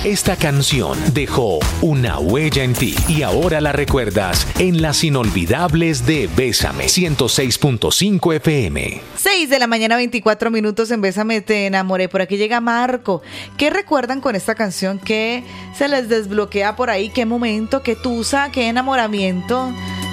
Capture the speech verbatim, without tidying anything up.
Esta canción dejó una huella en ti y ahora la recuerdas en las inolvidables de Bésame ciento seis punto cinco F M. seis de la mañana, veinticuatro minutos en Bésame te enamoré. Por aquí llega Marco. ¿Qué recuerdan con esta canción? ¿Qué se les desbloquea por ahí? ¿Qué momento? ¿Qué tusa? ¿Qué enamoramiento?